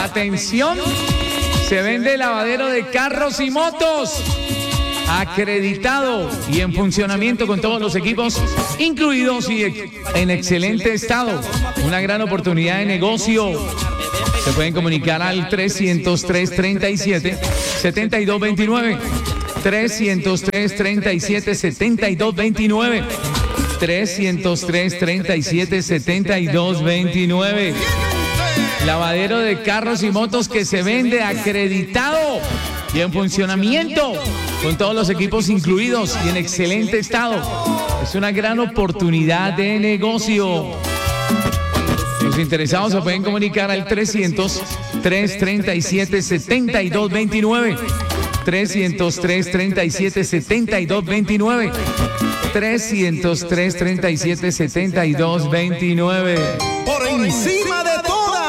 Atención, se vende lavadero de carros y motos. Acreditado y en funcionamiento con todos los equipos incluidos y en excelente estado. Una gran oportunidad de negocio. Se pueden comunicar al 303-37-7229. 303-37-7229. 303-37-7229. Lavadero de carros y motos que se vende acreditado y en funcionamiento con todos los equipos incluidos y en excelente estado. Es una gran oportunidad de negocio. Los interesados se pueden comunicar al 300-337-7229. 303-37-7229. 303-37-7229. Por encima